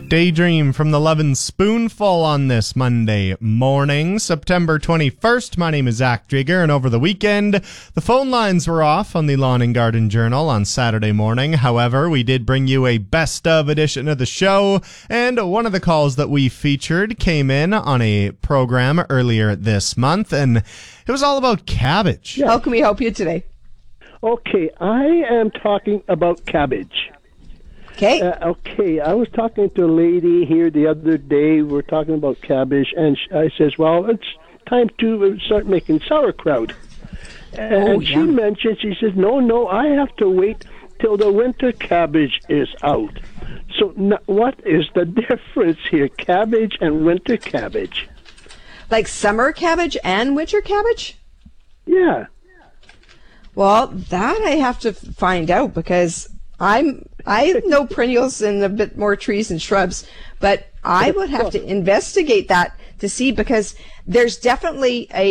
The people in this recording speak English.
Daydream from the Lovin' Spoonful on this Monday morning, September 21st. My name is Zach Drieger, and over the weekend, the phone lines were off on the Lawn and Garden Journal on Saturday morning. However, we did bring you a best of edition of the show, and one of the calls that we featured came in on a program earlier this month, and it was all about cabbage. How can we help you today? Okay, I am talking about cabbage. Okay. I was talking to a lady here the other day. We're talking about cabbage, and I says, well, it's time to start making sauerkraut. And she mentioned, she says, no, I have to wait till the winter cabbage is out. So what is the difference here, cabbage and winter cabbage? Like summer cabbage and winter cabbage? Yeah. Well, that I have to find out because I know perennials and a bit more trees and shrubs, but I would have to investigate that to see, because there's definitely a